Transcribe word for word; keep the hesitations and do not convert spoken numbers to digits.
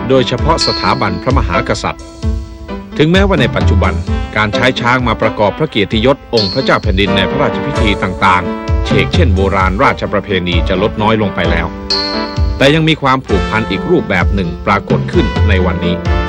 โดยเฉพาะสถาบันพระมหากษัตริย์ถึงแม้ว่าในปัจจุบันการใช้ช้างมาประกอบพระเกียรติยศองค์พระเจ้าแผ่นดินในพระราชพิธีต่างๆเชกเช่นโบราณราชประเพณีจะลดน้อยลงไปแล้วแต่ยังมีความผูกพันอีกรูปแบบหนึ่งปรากฏขึ้นในวันนี้